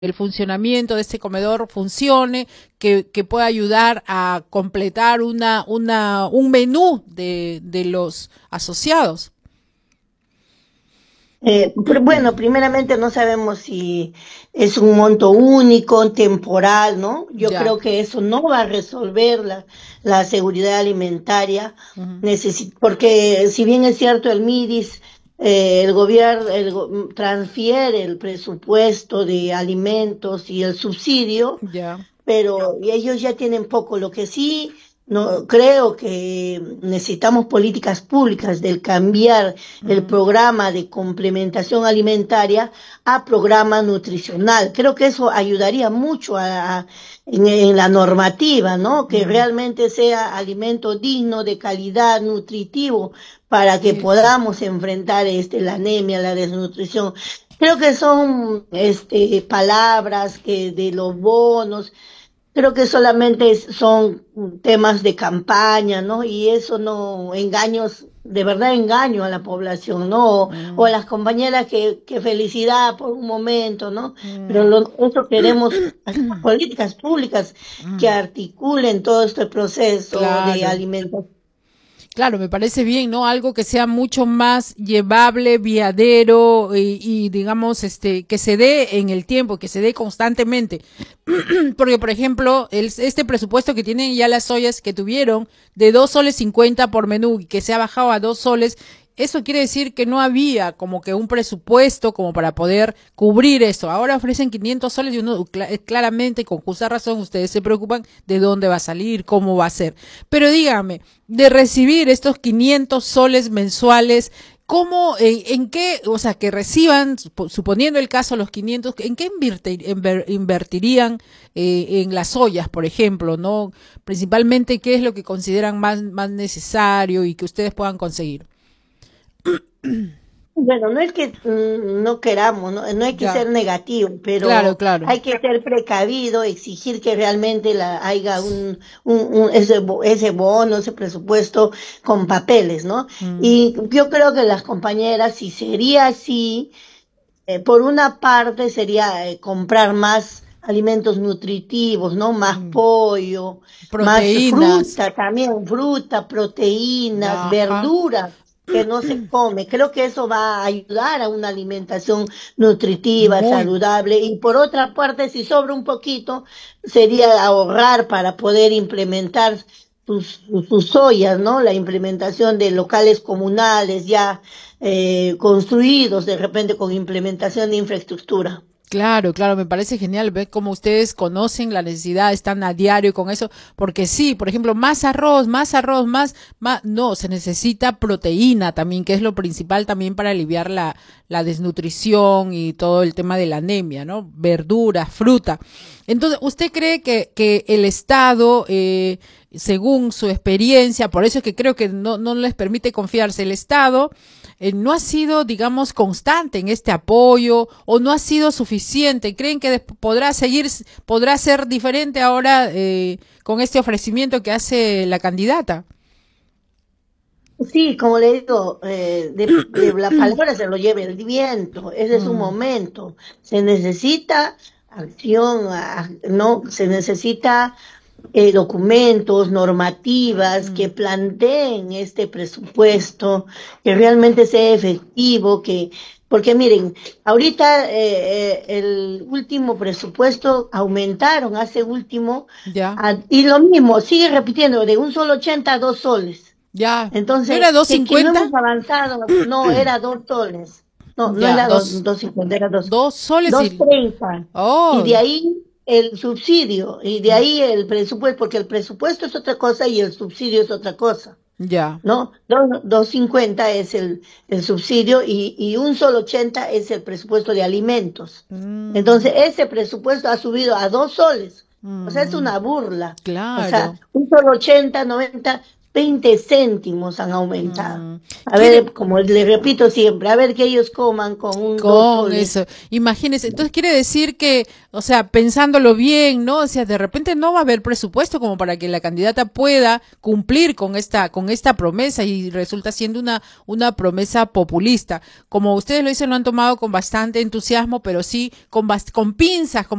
el funcionamiento de este comedor funcione, que pueda ayudar a completar un menú de los asociados. Bueno, primeramente no sabemos si es un monto único, temporal, ¿no? Yo Ya. creo que eso no va a resolver la seguridad alimentaria, Ujú. porque si bien es cierto el MIDIS, el gobierno transfiere el presupuesto de alimentos y el subsidio, Ya. pero y ellos ya tienen poco. Lo que sí, no creo que necesitamos políticas públicas del cambiar el Ujú. programa de complementación alimentaria a programa nutricional. Creo que eso ayudaría mucho en la normativa, ¿no? Que Mm. realmente sea alimento digno, de calidad, nutritivo, para que Eso. podamos enfrentar la anemia, la desnutrición. Creo que son palabras que de los bonos. Creo que solamente son temas de campaña, ¿no? Y eso no, engaños, de verdad engaño a la población, ¿no? O a Mm. las compañeras que felicidad por un momento, ¿no? Pero Mm. eso queremos hacer políticas públicas que Mm. articulen todo este proceso de Claro. alimentación. Claro, me parece bien, ¿no? Algo que sea mucho más llevable, viadero y digamos, que se dé en el tiempo, que se dé constantemente. Porque, por ejemplo, este presupuesto que tienen ya las ollas que tuvieron de 2,50 soles por menú y que se ha bajado a 2 soles, eso quiere decir que no había como que un presupuesto como para poder cubrir eso. Ahora ofrecen 500 soles y uno claramente, con justa razón, ustedes se preocupan de dónde va a salir, cómo va a ser. Pero dígame, de recibir estos 500 soles mensuales, ¿cómo, en qué, o sea, que reciban, suponiendo el caso los 500, en qué invertirían en las ollas, por ejemplo, ¿no? Principalmente, ¿qué es lo que consideran más necesario y que ustedes puedan conseguir? Bueno, no es que no queramos, ¿no? No hay que Ya, ser negativo, claro, pero claro. hay que ser precavido, exigir que realmente haya ese bono, ese presupuesto con papeles, ¿no? Mm. Y yo creo que las compañeras, si sería así, por una parte sería comprar más alimentos nutritivos, ¿no? Más Mm. pollo, más Proteínas. fruta también, fruta, proteínas, Ajá. verduras que no se come. Creo que eso va a ayudar a una alimentación nutritiva, Muy. saludable. Y por otra parte, si sobra un poquito, sería ahorrar para poder implementar sus ollas, ¿no? La implementación de locales comunales ya construidos de repente con implementación de infraestructura. Claro, claro, me parece genial ver cómo ustedes conocen la necesidad, están a diario con eso, porque sí, por ejemplo, más arroz, no, se necesita proteína también, que es lo principal también para aliviar la desnutrición y todo el tema de la anemia, ¿no? Verduras, fruta. Entonces, ¿usted cree que el Estado, según su experiencia, por eso es que creo que no les permite confiarse, el Estado no ha sido, digamos, constante en este apoyo o no ha sido suficiente? ¿Creen que podrá ser diferente ahora con este ofrecimiento que hace la candidata? Sí, como le digo, de la palabra se lo lleva el viento, ese es un Mm. momento. Se necesita acción, no, se necesita documentos, normativas que Mm. planteen este presupuesto, que realmente sea efectivo, porque miren, ahorita el último presupuesto aumentaron, hace último, Ya, y lo mismo, sigue repitiendo, de 1,80 soles a 2 soles. ya. ¿No Entonces, era dos que no cincuenta hemos avanzado, no, era 2 soles. No, no Ya, era dos cincuenta, era dos soles dos y... treinta. Y Oh. de ahí el subsidio, y de Mm. ahí el presupuesto, porque el presupuesto es otra cosa y el subsidio es otra cosa, Ya. ¿no? 2,50 es el subsidio y 1,80 es el presupuesto de alimentos. Mm. Entonces, ese presupuesto ha subido a 2 soles. O sea, es Mm. una burla. O sea, Claro. 1,80 90. 20 céntimos han aumentado. A Quiere, ver, como le repito siempre, a ver que ellos coman con un 2 soles. Con eso, imagínese, entonces quiere decir que, o sea, pensándolo bien, ¿no? O sea, de repente no va a haber presupuesto como para que la candidata pueda cumplir con esta promesa y resulta siendo una promesa populista. Como ustedes lo dicen, lo han tomado con bastante entusiasmo, pero sí con pinzas, como